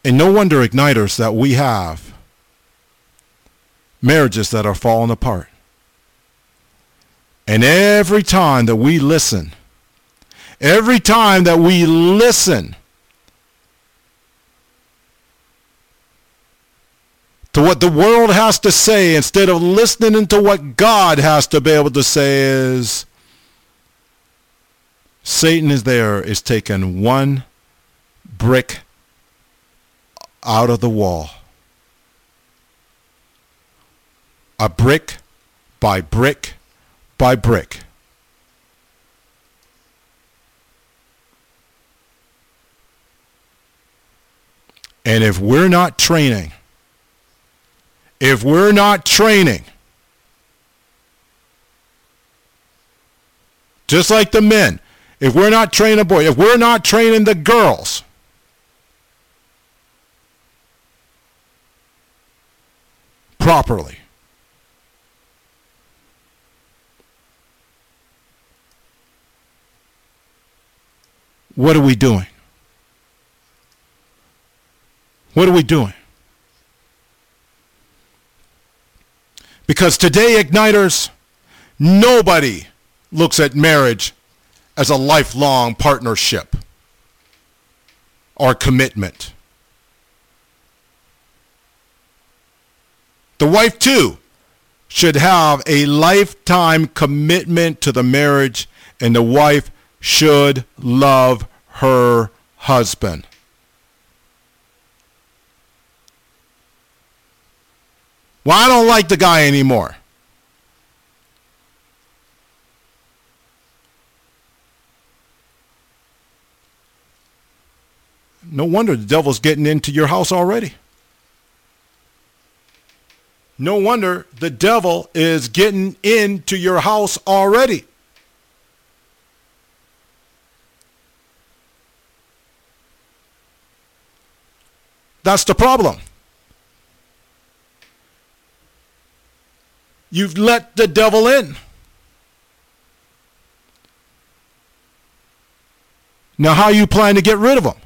And no wonder, igniters, that we have marriages that are falling apart. And every time that we listen to what the world has to say instead of listening to what God has to be able to say, is Satan is taking one brick out of the wall. A brick by brick by brick. And if we're not training, just like the men, if we're not training the boys, if we're not training the girls, properly, what are we doing? What are we doing? Because today, igniters, nobody looks at marriage as a lifelong partnership or commitment. The wife, too, should have a lifetime commitment to the marriage, and the wife should love her husband. Well, I don't like the guy anymore. No wonder the devil's getting into your house already. No wonder the devil is getting into your house already. That's the problem. You've let the devil in. Now, how you plan to get rid of him?